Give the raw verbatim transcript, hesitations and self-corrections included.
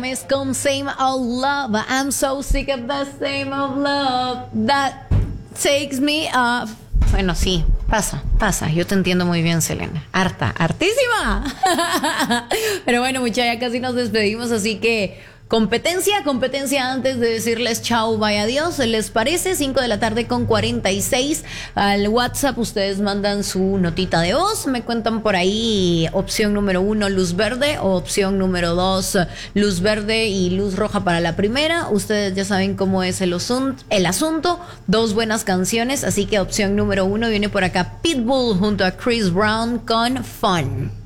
Es con Same Old Love. I'm so sick of the same old love that takes me off. Bueno, sí, pasa, pasa. Yo te entiendo muy bien, Selena. Harta, hartísima. Pero bueno, muchachos, ya casi nos despedimos, así que competencia, competencia antes de decirles chao, vaya adiós. ¿Les parece? cinco de la tarde con cuarenta y seis. Al WhatsApp ustedes mandan su notita de voz. Me cuentan por ahí opción número uno, luz verde, o opción número dos, luz verde y luz roja para la primera. Ustedes ya saben cómo es el, osun- el asunto. Dos buenas canciones, así que opción número uno viene por acá. Pitbull junto a Chris Brown con Fun.